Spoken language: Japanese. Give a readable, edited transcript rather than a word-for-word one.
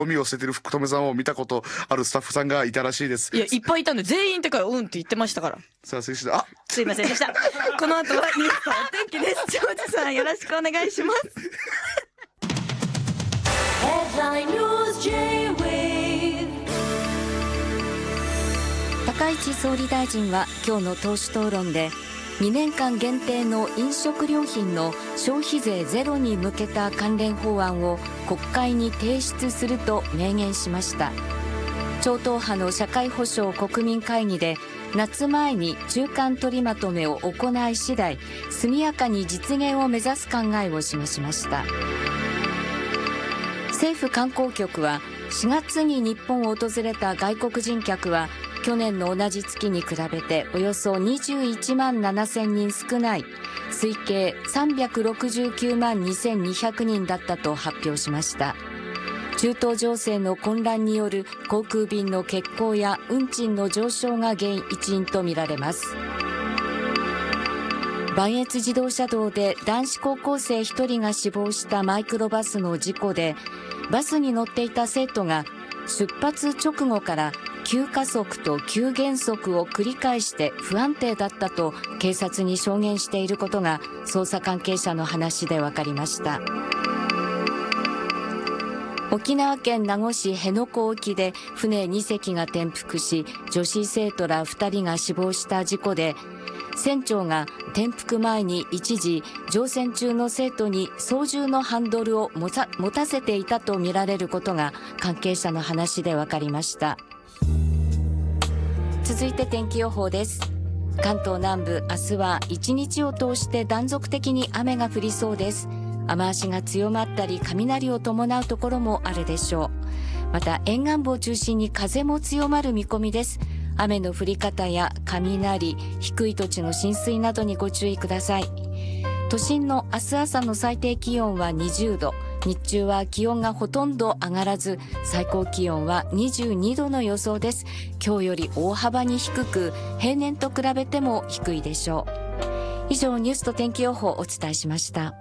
ゴミを捨ててる福留さんを見たことあるスタッフさんがいたらしいです。 いや、いっぱいいたんで、全員ってからうんって言ってましたから。 さあ、すいませんでした。この後はニュースとお天気です。ジョージさん、よろしくお願いします。 高市総理大臣は今日の党首討論で、2年間限定の飲食料品の消費税ゼロに向けた関連法案を国会に提出すると明言しました。超党派の社会保障国民会議で夏前に中間取りまとめを行い次第、速やかに実現を目指す考えを示しました。政府観光局は4月に日本を訪れた外国人客は去年の同じ月に比べておよそ21万7000人少ない推計369万2200人だったと発表しました。中東情勢の混乱による航空便の欠航や運賃の上昇が一因とみられます。磐越自動車道で男子高校生1人が死亡したマイクロバスの事故で、バスに乗っていた生徒が出発直後から急加速と急減速を繰り返して不安定だったと警察に証言していることが捜査関係者の話で分かりました。沖縄県名護市辺野古沖で船2隻が転覆し、女子生徒ら2人が死亡した事故で、船長が転覆前に一時乗船中の生徒に操縦のハンドルを持たせていたとみられることが関係者の話で分かりました。続いて天気予報です。関東南部、明日は一日を通して断続的に雨が降りそうです。雨足が強まったり雷を伴うところもあるでしょう。また沿岸部を中心に風も強まる見込みです。雨の降り方や雷、低い土地の浸水などにご注意ください。都心の明日朝の最低気温は20度、日中は気温がほとんど上がらず、最高気温は22度の予想です。今日より大幅に低く、平年と比べても低いでしょう。以上、ニュースと天気予報をお伝えしました。